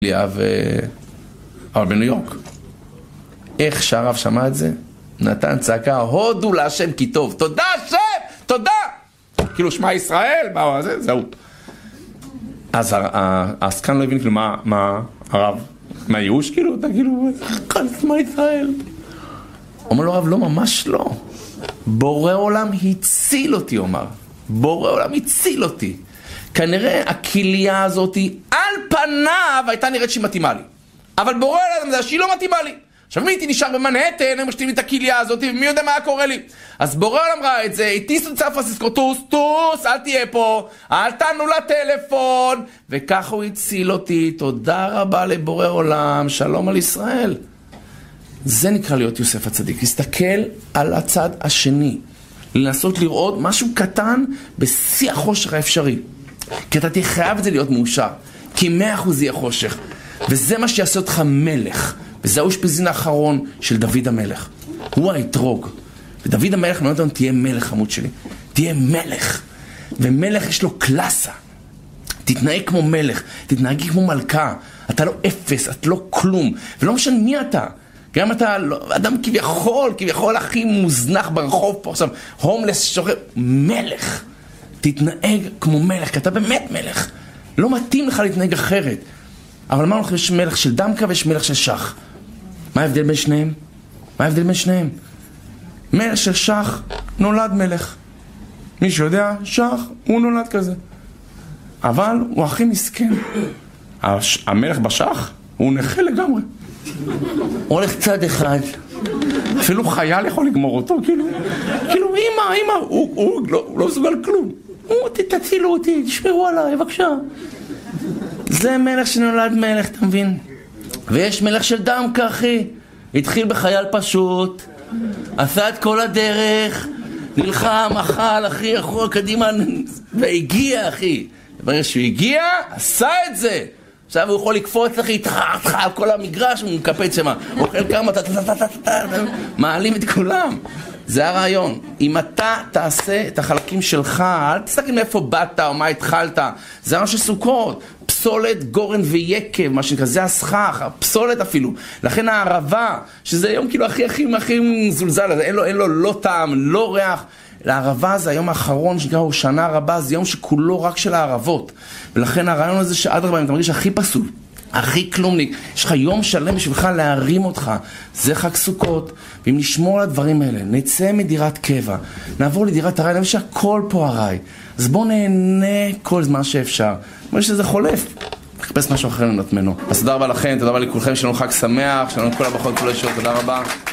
להצביע אבל בניו יורק. איך שהרב שמע את זה? נתן צעקה, הודו להשם כי טוב. תודה השם! תודה! כאילו שמע ישראל, מה זה? זהו. אז העסקן לא הבין כאילו מה הרב, מה ייאוש כאילו? אתה כאילו, שמע ישראל. אומר לו הרב, לא, ממש לא. בורא עולם הציל אותי, אומר. בורא עולם הציל אותי. כנראה הכליה הזאת על פניו הייתה נראית שהיא מתאימה לי. אבל בורא עולם זה שהיא לא מתאימה לי. עכשיו מי הייתי נשאר במנהטן, הם משתים את הכליה הזאת, ומי יודע מה קורה לי. אז בורא עולם ראה את זה, הטיסו את סן פרנסיסקו, טוס, אל תהיה פה, אל תענו לטלפון, וככה הוא הציל אותי. תודה רבה לבורא עולם, שלום על ישראל. זה נקרא להיות יוסף הצדיק, להסתכל על הצד השני, לנסות לראות משהו קטן בשיא החושך האפשרי. כי אתה תהיה חייב את זה להיות מאושר, כי 100% יהיה חושך, וזה מה שיעשה אותך מלך. וזה האושפיזין האחרון של דוד המלך. הוא האתרוג. ודוד המלך נותן לנו, תהיה מלך עמוד שלי. תהיה מלך. ומלך יש לו קלאסה. תתנהג כמו מלך, תתנהגי כמו מלכה. אתה לא אפס, אתה לא כלום. ולא משנה מי אתה. גם אתה לא, אדם כביכול הכי מוזנח ברחוב פה. עכשיו, הומלס שוכר, מלך. תתנהג כמו מלך, כי אתה באמת מלך. לא מתאים לך להתנהג אחרת. אבל אמרנו לך, יש מלך של דמקה ויש מלך של שח. מה ההבדל בין שניהם? מלך של שח נולד מלך. מי שיודע, שח הוא נולד כזה. אבל הוא הכי מסכן. המלך בשח הוא נכה לגמרי. הוא הולך צד אחד. אפילו חייל יכול לגמור אותו, כאילו אמא, הוא לא מסוגל כלום. תצילו אותי, תשמרו עליי, בבקשה. זה מלך שנולד מלך, אתה מבין? ויש מלך של דמקה, אחי. התחיל בחייל פשוט, עשה את כל הדרך, נלחם, אכל, אחי, אחורה, קדימה, והגיע, אחי. ברגע שהוא הגיע, עשה את זה. עכשיו הוא יכול לקפוץ, אחי, על כל המגרש, הוא מקפץ שמה. הוא אוכל כמה, מעלים את כולם. זה הרעיון. אם אתה תעשה את החלקים שלך, אל תסתכל מאיפה באת או מה התחלת. זה הרעיון של סוכות. פסולת, גורן ויקב, מה שנקרא, זה הסכך, הפסולת אפילו. לכן הערבה, שזה היום כאילו הכי מזולזל, אין לו לא טעם, לא ריח. לערבה זה היום האחרון שנקרא הוא שנה רבה, זה יום שכולו רק של הערבות. ולכן הרעיון הזה שעד רבה, אם אתה מרגיש הכי פסול, הכי כלומניק, יש לך יום שלם בשבילך להרים אותך, זה חג סוכות. ואם נשמור על הדברים האלה, נצא מדירת קבע, נעבור לדירת הרי, נראה שהכל פה הרי, אז בואו נהנה כל זמן שאפשר. אומר שזה חולף, נחפש משהו אחר לנות ממנו. אז תודה רבה לכם, תודה רבה לכולכם, שלנו חג שמח, שלנו כל הברכות, כל השעות, תודה רבה.